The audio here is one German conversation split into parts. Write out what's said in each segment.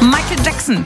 Michael Jackson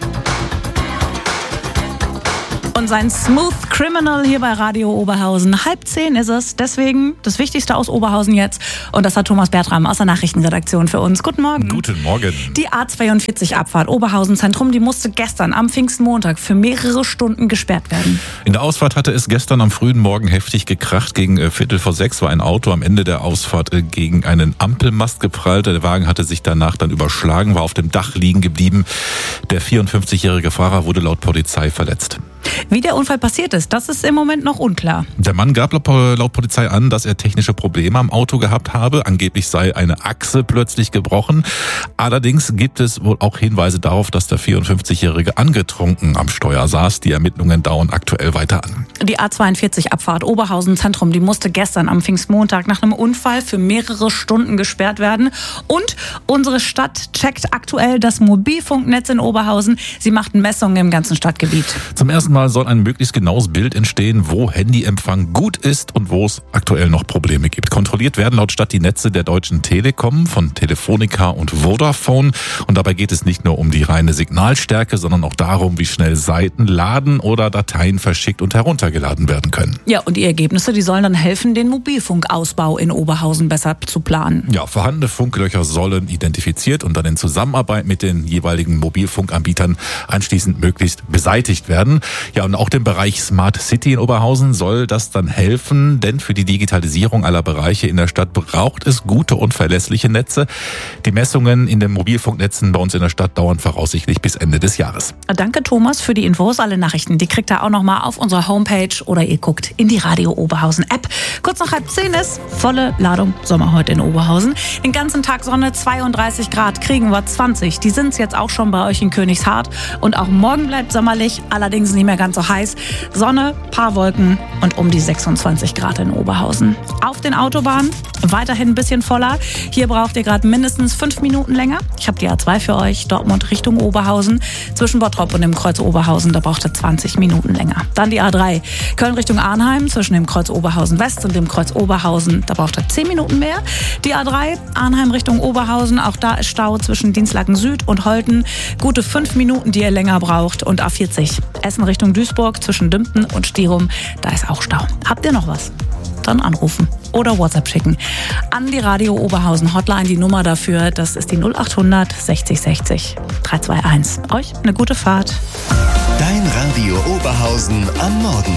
und sein Smooth Criminal hier bei Radio Oberhausen. 9:30 ist es, deswegen das Wichtigste aus Oberhausen jetzt. Und das hat Thomas Bertram aus der Nachrichtenredaktion für uns. Guten Morgen. Guten Morgen. Die A42-Abfahrt Oberhausen Zentrum, die musste gestern am Pfingstmontag für mehrere Stunden gesperrt werden. In der Ausfahrt hatte es gestern am frühen Morgen heftig gekracht. Gegen 5:45 war ein Auto am Ende der Ausfahrt gegen einen Ampelmast geprallt. Der Wagen hatte sich danach dann überschlagen, war auf dem Dach liegen geblieben. Der 54-jährige Fahrer wurde laut Polizei verletzt. Wie der Unfall passiert ist, das ist im Moment noch unklar. Der Mann gab laut Polizei an, dass er technische Probleme am Auto gehabt habe. Angeblich sei eine Achse plötzlich gebrochen. Allerdings gibt es wohl auch Hinweise darauf, dass der 54-Jährige angetrunken am Steuer saß. Die Ermittlungen dauern aktuell weiter an. Die A42-Abfahrt Oberhausen Zentrum, die musste gestern am Pfingstmontag nach einem Unfall für mehrere Stunden gesperrt werden. Und unsere Stadt checkt aktuell das Mobilfunknetz in Oberhausen. Sie macht Messungen im ganzen Stadtgebiet. Zum ersten Mal soll ein möglichst genaues Bild entstehen, wo Handyempfang gut ist und wo es aktuell noch Probleme gibt. Kontrolliert werden laut Stadt die Netze der Deutschen Telekom, von Telefonica und Vodafone. Und dabei geht es nicht nur um die reine Signalstärke, sondern auch darum, wie schnell Seiten laden oder Dateien verschickt und heruntergeladen werden können. Ja, und die Ergebnisse, die sollen dann helfen, den Mobilfunkausbau in Oberhausen besser zu planen. Ja, vorhandene Funklöcher sollen identifiziert und dann in Zusammenarbeit mit den jeweiligen Mobilfunkanbietern anschließend möglichst beseitigt werden. Ja, und auch dem Bereich Smart City in Oberhausen soll das dann helfen, denn für die Digitalisierung aller Bereiche in der Stadt braucht es gute und verlässliche Netze. Die Messungen in den Mobilfunknetzen bei uns in der Stadt dauern voraussichtlich bis Ende des Jahres. Danke Thomas für die Infos. Alle Nachrichten, die kriegt ihr auch nochmal auf unserer Homepage oder ihr guckt in die Radio Oberhausen App. Kurz nach 9:30 ist volle Ladung Sommer heute in Oberhausen. Den ganzen Tag Sonne, 32 Grad, kriegen wir 20. Die sind es jetzt auch schon bei euch in Königshardt. Und auch morgen bleibt sommerlich, allerdings nicht mehr ganz so heiß. Sonne, paar Wolken und um die 26 Grad in Oberhausen. Auf den Autobahnen weiterhin ein bisschen voller. Hier braucht ihr gerade mindestens 5 Minuten länger. Ich habe die A2 für euch, Dortmund Richtung Oberhausen. Zwischen Bottrop und dem Kreuz Oberhausen, da braucht ihr 20 Minuten länger. Dann die A3, Köln Richtung Arnheim, zwischen dem Kreuz Oberhausen West und dem Kreuz Oberhausen, da braucht ihr 10 Minuten mehr. Die A3, Arnheim Richtung Oberhausen, auch da ist Stau zwischen Dienstlaken Süd und Holten. Gute 5 Minuten, die ihr länger braucht. Und A40, Essen Richtung Duisburg, zwischen Dümpten und Stierum, da ist auch Stau. Habt ihr noch was? Dann anrufen oder WhatsApp schicken. An die Radio Oberhausen Hotline, die Nummer dafür, das ist die 0800 60 60 321. Euch eine gute Fahrt. Dein Radio Oberhausen am Morgen.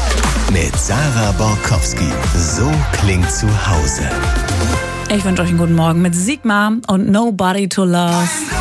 Mit Sarah Borkowski. So klingt zu Hause. Ich wünsche euch einen guten Morgen mit Sigmar und Nobody to Love.